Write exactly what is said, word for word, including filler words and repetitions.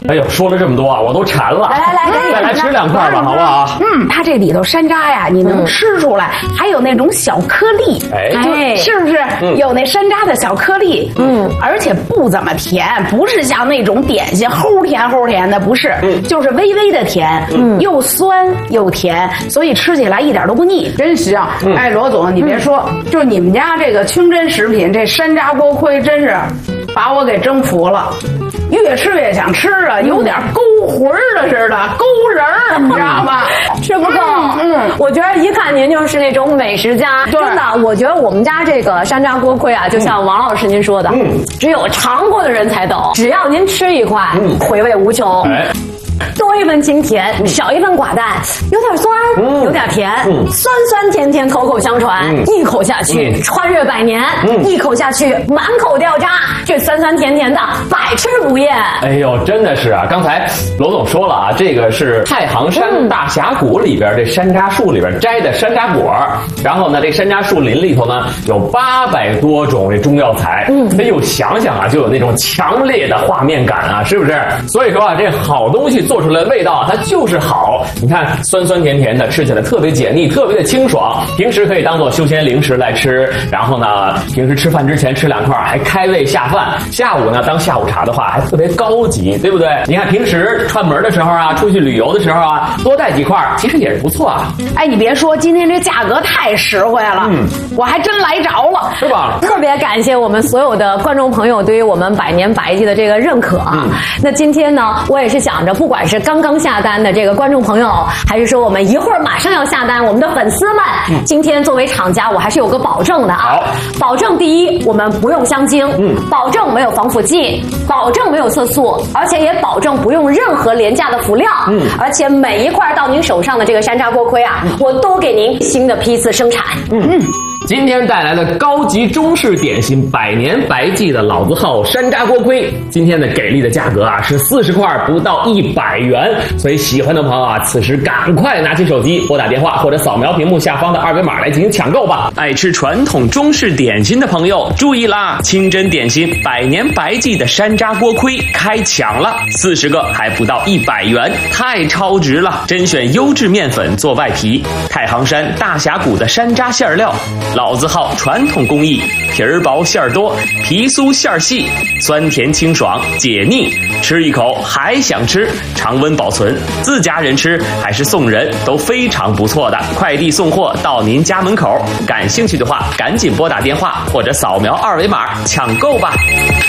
哎呦，说了这么多啊，我都馋了。 来来来， 再来吃两块吧，好不好？ 嗯，它这里头山楂呀，你能吃出来，还有那种小颗粒， 哎， 是不是？有那山楂的小颗粒，嗯，而且不怎么甜，不是像那种点心齁甜齁甜的，不是，就是微微的甜，嗯，又酸又甜，所以吃起来一点都不腻，真香。哎，罗总，你别说，就你们家这个清真食品，这山楂锅盔真是把我给征服了。越吃越想吃啊，有点勾魂儿的似的，勾人儿，你知道吗？ 吃不够。嗯，我觉得一看您就是那种美食家，真的。我觉得我们家这个山楂锅盔啊，就像王老师您说的，嗯，只有尝过的人才懂。只要您吃一块，嗯，回味无穷。哎，多一份清甜，少一份寡淡，有点酸，嗯、有点甜，嗯、酸酸甜甜，口口相传，嗯、一口下去、嗯、穿越百年，嗯、一口下去满口掉渣，这酸酸甜甜的百吃不厌。 哎呦，真的是啊！刚才罗总说了啊，这个是太行山大峡谷里边、嗯、这山楂树里边摘的山楂果，然后呢，这山楂树林里头呢有八百多种这中药材，嗯，哎呦，想想啊，就有那种强烈的画面感啊，是不是？所以说啊，这好东西做出来的味道它就是好。你看酸酸甜甜的，吃起来特别解腻，特别的清爽。平时可以当做休闲零食来吃，然后呢，平时吃饭之前吃两块还开胃下饭。下午呢当下午茶的话还特别高级，对不对？你看平时串门的时候啊，出去旅游的时候啊，多带几块其实也是不错啊。 哎，你别说，今天这价格太实惠了，嗯，我还真来着了， 是吧？ 特别感谢我们所有的观众朋友对于我们百年百季的这个认可啊。嗯、那今天呢，我也是想着，不管是刚刚下单的这个观众朋友，还是说我们一会儿马上要下单我们的粉丝们，嗯、今天作为厂家，我还是有个保证的啊。保证第一，我们不用香精，嗯，保证没有防腐剂，保证没有色素，而且也保证不用任何廉价的辅料，嗯，而且每一块到您手上的这个山楂锅盔啊，嗯、我都给您新的批次生产，嗯嗯。 今天带来的高级中式点心百年百记的老字号山楂锅盔，今天的给力的价格啊是四十块不到一百元，所以喜欢的朋友啊，此时赶快拿起手机拨打电话或者扫描屏幕下方的二维码来进行抢购吧。爱吃传统中式点心的朋友注意啦，清真点心百年百记的山楂锅盔开抢了，四十个还不到一百元，太超值了！甄选优质面粉做外皮，太行山大峡谷的山楂馅料。老字号传统工艺，皮儿薄馅儿多，皮酥馅儿细，酸甜清爽解腻，吃一口还想吃，常温保存，自家人吃还是送人都非常不错的。快递送货到您家门口，感兴趣的话赶紧拨打电话或者扫描二维码抢购吧。